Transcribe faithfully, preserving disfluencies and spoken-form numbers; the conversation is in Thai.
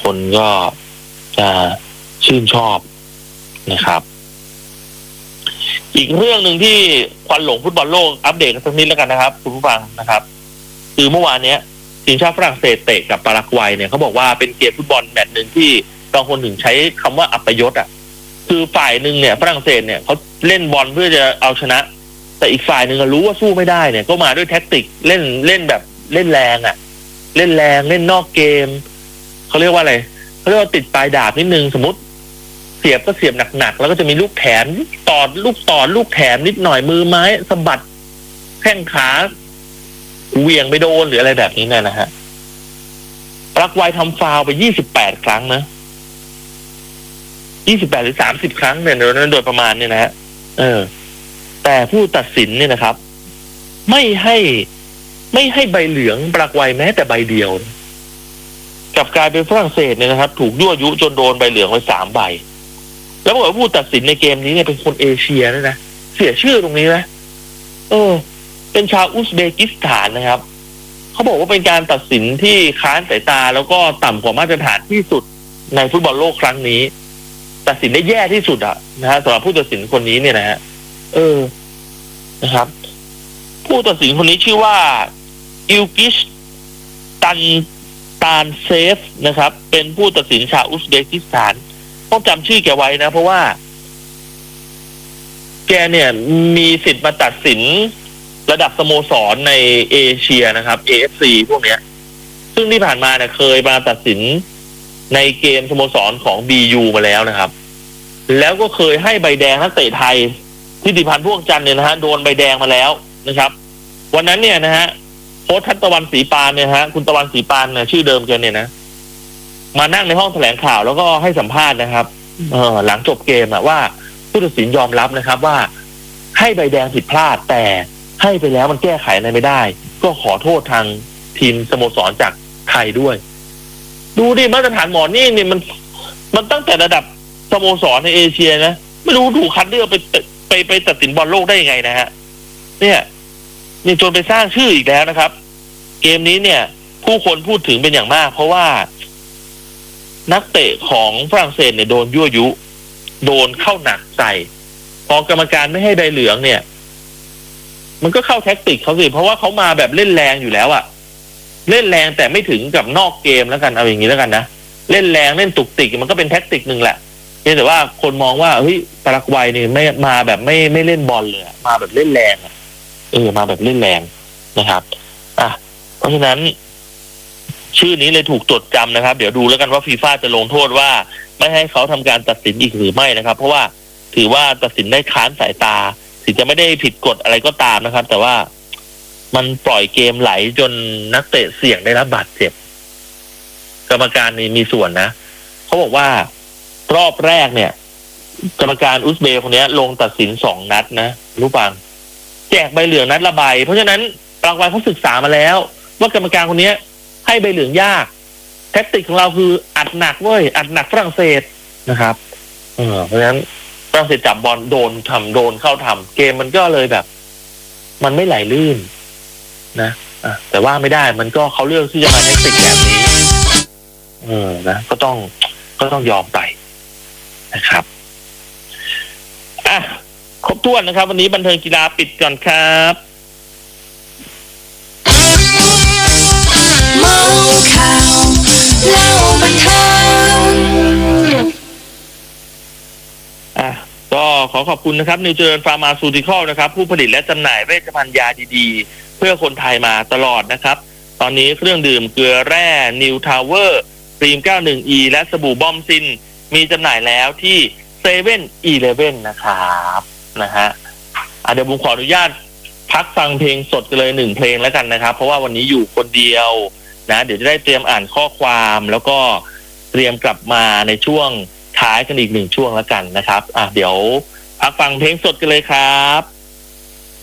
คนก็จะชื่นชอบนะครับอีกเรื่องหนึ่งที่ควันหลงฟุตบอลโลกอัปเดตกันสักนิดแล้วกันนะครับคุณผู้ฟังนะครับคือเมื่อวานนี้ทีมชาติฝรั่งเศสเตะกับปารากวัยเนี่ยเขาบอกว่าเป็นเกมฟุตบอลแมตช์หนึ่งที่บางคนถึงใช้คำว่าอัปยศอ่ะคือฝ่ายหนึ่งเนี่ยฝรั่งเศสเนี่ยเขาเล่นบอลเพื่อจะเอาชนะแต่อีกฝ่ายหนึ่งรู้ว่าสู้ไม่ได้เนี่ยก็มาด้วยแท็กติกเล่นเล่นแบบเล่นแรงอ่ะเล่นแรงเล่นนอกเกมเขาเรียกว่าอะไรเขาเรียกว่าติดปลายดาบนิดนึงสมมติเสียบก็เสียบหนักๆแล้วก็จะมีลูกแถมตอดลูกตอดลูกแถมนิดหน่อยมือไม้สะบัดแข้งขาเหวี่ยงไปโดนหรืออะไรแบบนี้เนี่ยนะฮะปารากวัยทำฟาวล์ไปยี่สิบแปดครั้งนะยี่สิบแปดหรือสามสิบครั้งเนี่ยโดยประมาณเนี่ยนะฮะเออแต่ผู้ตัดสินเนี่ยนะครับไม่ให้ไม่ให้ใบเหลืองปารากวัยแม้แต่ใบเดียวกลับกลายเป็นฝรั่งเศสเนี่ยนะครับถูกยั่วยุจนโดนใบเหลืองไปสามใบแล้วบอกว่าผู้ตัดสินในเกมนี้เนี่ยเป็นคนเอเชียนะนะเสียชื่อตรงนี้นะเออเป็นชาวอุซเบกิสถานนะครับเขาบอกว่าเป็นการตัดสินที่ค้านสายตาแล้วก็ต่ำกว่ามาตรฐานที่สุดในฟุตบอลโลกครั้งนี้ตัดสินได้แย่ที่สุดอะนะฮะสำหรับผู้ตัดสินคนนี้เนี่ยนะฮะเออนะครับผู้ตัดสินคนนี้ชื่อว่าอิลกิชตันตานเซฟนะครับเป็นผู้ตัดสินชาวอุซเบกิสถานต้องจำชื่อแกไว้นะเพราะว่าแกเนี่ยมีสิทธิ์มาตัดสินระดับสโมสรในเอเชียนะครับ เอ เอฟ ซี พวกเนี้ยซึ่งที่ผ่านมาเนี่ยเคยมาตัดสินในเกมสโมสรของ บี ยู มาแล้วนะครับแล้วก็เคยให้ใบแดงนักเตะไทยทิติพันธ์พ่วงจันทร์เนี่ยนะฮะโดนใบแดงมาแล้วนะครับวันนั้นเนี่ยนะฮะโค้ชทัศน์ตะวันศรีปานเนี่ยฮะคุณตะวันศรีปานเนี่ยชื่อเดิมแกเนี่ยนะมานั่งในห้องแถลงข่าวแล้วก็ให้สัมภาษณ์นะครับเออหลังจบเกมอะว่าผู้ตัดสินยอมรับนะครับว่าให้ใบแดงผิดพลาดแต่ให้ไปแล้วมันแก้ไขอะไรไม่ได้ก็ขอโทษทางทีมสโมสรจากไทยด้วยดูดิมาตรฐานหมอนี่เนี่ยมันมันตั้งแต่ระดับสโมสรในเอเชียนะไม่รู้ถูกคัดเลือกไปไปไปตัดสินบอลโลกได้ยังไงนะฮะเนี่ยนี่จนไปสร้างชื่ออีกแล้วนะครับเกมนี้เนี่ยผู้คนพูดถึงเป็นอย่างมากเพราะว่านักเตะของฝรั่งเศสเนี่ยโดนยั่วยุโดนเข้าหนักใส่พอกรรมการไม่ให้ใบเหลืองเนี่ยมันก็เข้าแท็กติกเขาสิเพราะว่าเขามาแบบเล่นแรงอยู่แล้วอะเล่นแรงแต่ไม่ถึงกับนอกเกมแล้วกันเอาอย่างนี้แล้วกันนะเล่นแรงเล่นตุกติกมันก็เป็นแท็กติกหนึ่งแหละเพียงแต่ว่าคนมองว่าเฮ้ยปารากวัยนี่ไม่มาแบบไม่ไม่เล่นบอลเลยมาแบบเล่นแรงเออมาแบบเล่นแรงนะครับอ่ะเพราะฉะนั้นชื่อนี้เลยถูกจดจำนะครับเดี๋ยวดูแล้วกันว่าฟีฟ่าจะลงโทษว่าไม่ให้เขาทำการตัดสินอีกหรือไม่นะครับเพราะว่าถือว่าตัดสินได้ค้านสายตาถึงจะไม่ได้ผิดกฎอะไรก็ตามนะครับแต่ว่ามันปล่อยเกมไหลจนนักเตะเสี่ยงได้รับบาดเจ็บกรรมการนี่มีส่วนนะเขาบอกว่ารอบแรกเนี่ยกรรมการอุซเบย์คนนี้ลงตัดสินสองนัดนะรู้ปังแจกใบเหลืองนัดละใบเพราะฉะนั้นปารากวัยเขาศึกษามาแล้วว่ากรรมการคนนี้ให้ใบเหลืองยากแท็กติกของเราคืออัดหนักเว้ยอัดหนักฝรั่งเศสนะครับเออเพราะฉะนั้นฝรั่งเศสจับบอลโดนทำโดนเข้าทำเกมมันก็เลยแบบมันไม่ไหลลื่นนะอ่ะแต่ว่าไม่ได้มันก็เขาเลือกที่จะมาแท็กติกแบบนี้เออนะก็ต้องก็ต้องยอมไปนะครับอ่ะครบถ้วนนะครับวันนี้บันเทิงกีฬาปิดก่อนครับเมาข่าวเล่าบันเทิงอ่ะก็ขอขอบคุณนะครับนิวเจริญฟาร์มาซูติคอลนะครับผู้ผลิตและจำหน่ายเวชภัณฑ์ยาดีๆเพื่อคนไทยมาตลอดนะครับตอนนี้เครื่องดื่มเกลือแร่นิวทาวเวอร์ครีม เก้าสิบเอ็ด อี และสบู่บอมซินมีจำหน่ายแล้วที่เซเว่นอีเลฟเว่นนะครับนะฮะอ่ะเดี๋ยวผมขออนุญาตพักฟังเพลงสดกันเลยหนึ่งเพลงแล้วกันนะครับเพราะว่าวันนี้อยู่คนเดียวนะเดี๋ยวจะได้เตรียมอ่านข้อความแล้วก็เตรียมกลับมาในช่วงท้ายกันอีกหนึ่งช่วงแล้วกันนะครับอ่ะเดี๋ยวพักฟังเพลงสดกันเลยครับ